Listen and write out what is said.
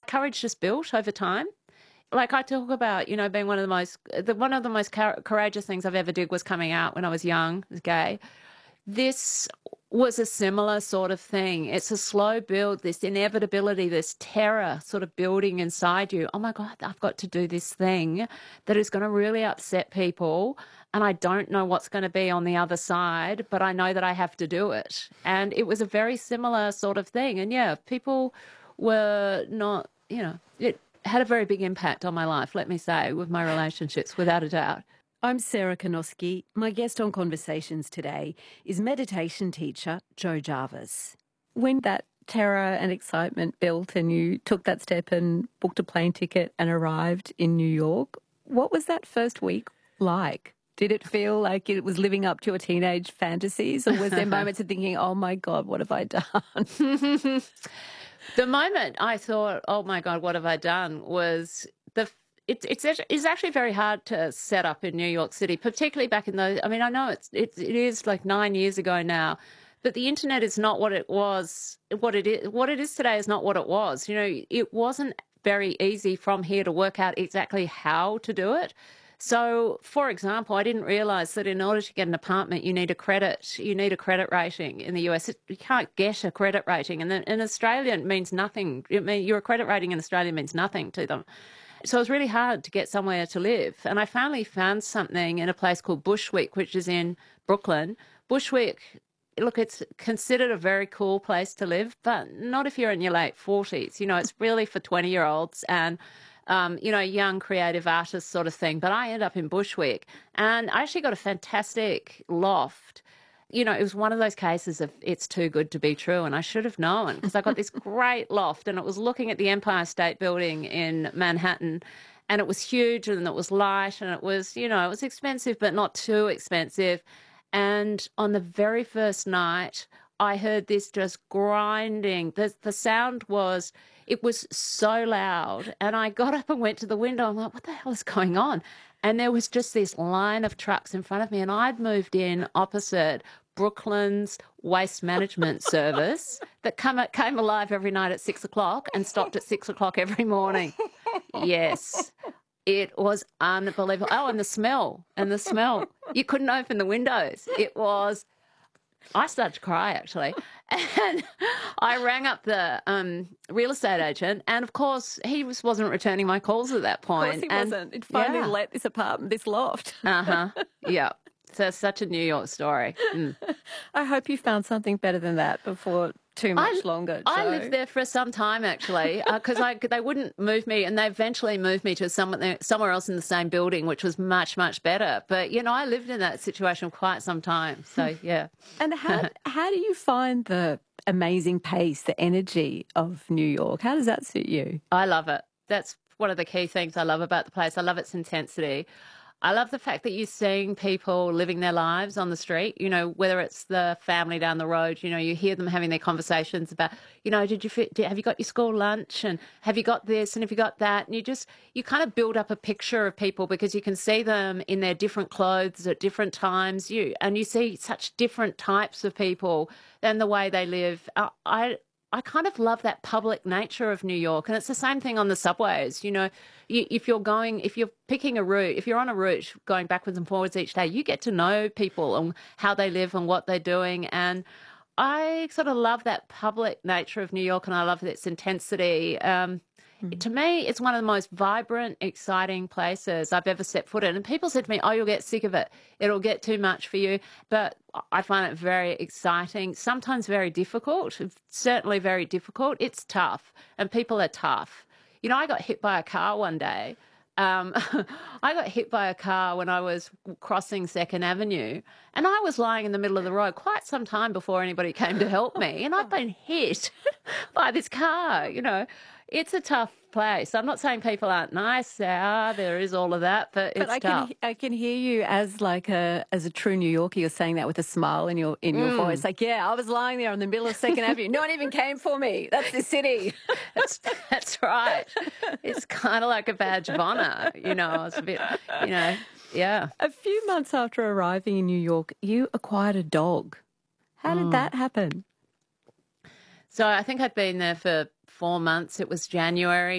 courage just built over time. Like I talk about, being one of the most courageous things I've ever did was coming out when I was young, as gay. This was a similar sort of thing. It's a slow build, this inevitability, this terror sort of building inside you. Oh my God, I've got to do this thing that is going to really upset people. And I don't know what's going to be on the other side, but I know that I have to do it. And it was a very similar sort of thing. And yeah, people were not, it had a very big impact on my life, let me say, with my relationships, without a doubt. I'm Sarah Konoski. My guest on Conversations today is meditation teacher Jo Jarvis. When that terror and excitement built and you took that step and booked a plane ticket and arrived in New York, what was that first week like? Did it feel like it was living up to your teenage fantasies, or was there moments of thinking, oh my God, what have I done? The moment I thought, oh my God, what have I done, was it's actually very hard to set up in New York City, particularly back in those. I mean, I know it is like 9 years ago now, but the internet is not what it was. What it is today is not what it was. It wasn't very easy from here to work out exactly how to do it. So, for example, I didn't realise that in order to get an apartment, you need a credit rating in the US. You can't get a credit rating, and then in Australia it means nothing. Your credit rating in Australia means nothing to them. So it was really hard to get somewhere to live. And I finally found something in a place called Bushwick, which is in Brooklyn. Bushwick, look, it's considered a very cool place to live, but not if you're in your late 40s. It's really for 20-year-olds and, young creative artists sort of thing. But I ended up in Bushwick, and I actually got a fantastic loft. It was one of those cases of it's too good to be true, and I should have known, because I got this great loft, and it was looking at the Empire State Building in Manhattan, and it was huge, and it was light, and it was, it was expensive, but not too expensive. And on the very first night, I heard this just grinding. The sound was, it was so loud, and I got up and went to the window. I'm like, what the hell is going on? And there was just this line of trucks in front of me, and I'd moved in opposite Brooklyn's waste management service that came alive every night at 6 o'clock and stopped at 6 o'clock every morning. Yes, it was unbelievable. Oh, and the smell. You couldn't open the windows. I started to cry, actually. And I rang up the real estate agent, and of course he wasn't returning my calls at that point. Of course he wasn't. He'd finally let this apartment, this loft. Yeah. So it's such a New York story. I hope you found something better than that before too much longer, Jo. I lived there for some time, actually, because they wouldn't move me, and they eventually moved me to somewhere else in the same building, which was much, much better. But, I lived in that situation for quite some time. So, yeah. And how do you find the amazing pace, the energy of New York? How does that suit you? I love it. That's one of the key things I love about the place. I love its intensity. I love the fact that you're seeing people living their lives on the street, whether it's the family down the road, you hear them having their conversations about, have you got your school lunch, and have you got this, and have you got that? And you kind of build up a picture of people, because you can see them in their different clothes at different times, and you see such different types of people and the way they live. I kind of love that public nature of New York, and it's the same thing on the subways. If you're picking a route, if you're on a route going backwards and forwards each day, you get to know people and how they live and what they're doing. And I sort of love that public nature of New York, and I love its intensity. To me, it's one of the most vibrant, exciting places I've ever set foot in. And people said to me, oh, you'll get sick of it. It'll get too much for you. But I find it very exciting, sometimes very difficult, certainly very difficult. It's tough, and people are tough. I got hit by a car one day. I got hit by a car when I was crossing 2nd Avenue, and I was lying in the middle of the road quite some time before anybody came to help me, and I've been hit by this car. It's a tough place. I'm not saying people aren't nice. There is all of that, but it's tough. I can hear you as a true New Yorker. You're saying that with a smile in your voice. Like, yeah, I was lying there in the middle of 2nd Avenue. No one even came for me. That's the city. That's right. It's kind of like a badge of honor. It's a bit, yeah. A few months after arriving in New York, you acquired a dog. How did that happen? So I think I'd been there for 4 months. It was January